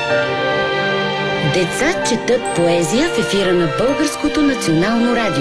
Деца четат поезия в ефира на Българското национално радио.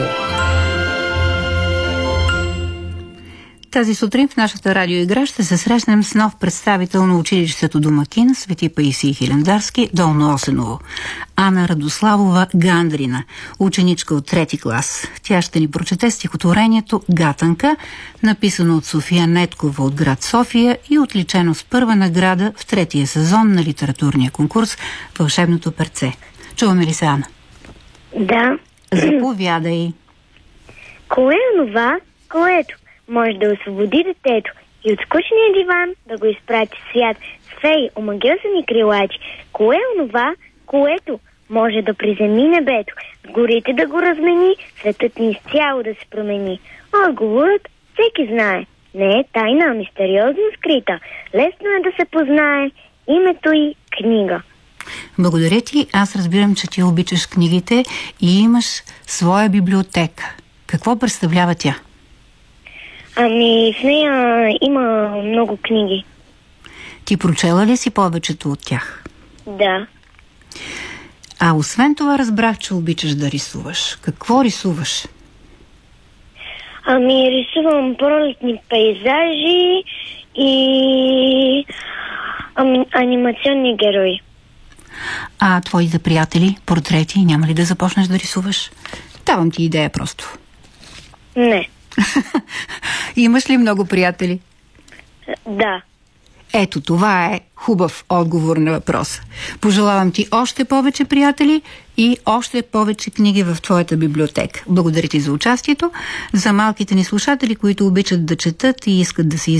Тази сутрин в нашата радиоигра ще се срещнем с нов представител на училището домакин Свети Паисий Хилендарски, Долно Осеново. Ана Радославова Гандрина, ученичка от 3-ти клас. Тя ще ни прочете стихотворението «Гатанка», написано от София Неткова от град София и отличено с първа награда в 3-тия сезон на литературния конкурс «Вълшебното перце». Чуваме ли се, Ана? Да. Заповядай. Кое е онова, което може да освободи детето и от скучния диван да го изпрати в свят с феи, омагьосани крилачи? Кое е онова, което може да приземи небето, в горите да го размени, светът ни изцяло да се промени? Отговорът всеки знае. Не е тайна, а мистериозно скрита. Лесно е да се познае името и книга. Благодаря ти. Аз разбирам, че ти обичаш книгите и имаш своя библиотека. Какво представлява тя? Ами, в нея има много книги. Ти прочела ли си повечето от тях? Да. А освен това разбрах, че обичаш да рисуваш. Какво рисуваш? Ами, рисувам пролетни пейзажи и анимационни герои. А твоите приятели, портрети, няма ли да започнеш да рисуваш? Давам ти идея просто. Не. Имаш ли много приятели? Да. Ето, това е хубав отговор на въпроса. Пожелавам ти още повече приятели и още повече книги в твоята библиотека. Благодаря ти за участието. За малките ни слушатели, които обичат да четат и искат да се